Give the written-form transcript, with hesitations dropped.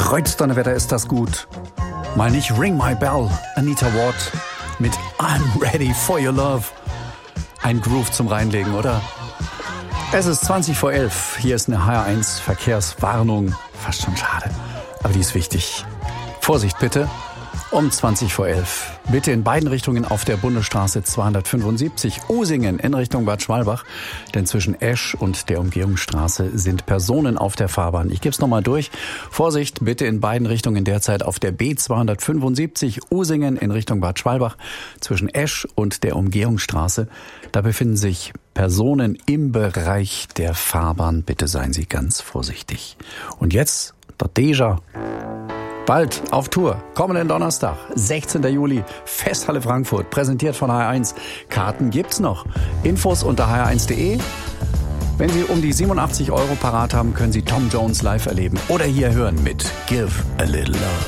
Kreuzdonnerwetter, ist das gut. Mal nicht Ring My Bell, Anita Ward mit I'm Ready for Your Love. Ein Groove zum Reinlegen, oder? Es ist 20 vor 11. Hier ist eine HR1 Verkehrswarnung. Fast schon schade, aber die ist wichtig. Vorsicht bitte. Um 20 vor 11. Bitte in beiden Richtungen auf der Bundesstraße 275 Usingen in Richtung Bad Schwalbach. Denn zwischen Esch und der Umgehungsstraße sind Personen auf der Fahrbahn. Ich gebe es nochmal durch. Vorsicht bitte in beiden Richtungen derzeit auf der B275 Usingen in Richtung Bad Schwalbach. Zwischen Esch und der Umgehungsstraße. Da befinden sich Personen im Bereich der Fahrbahn. Bitte seien Sie ganz vorsichtig. Und jetzt der Deja. Bald auf Tour, kommenden Donnerstag, 16. Juli, Festhalle Frankfurt, präsentiert von HR1. Karten gibt's noch. Infos unter hr1.de. Wenn Sie um die 87 € parat haben, können Sie Tom Jones live erleben oder hier hören mit Give a Little Love.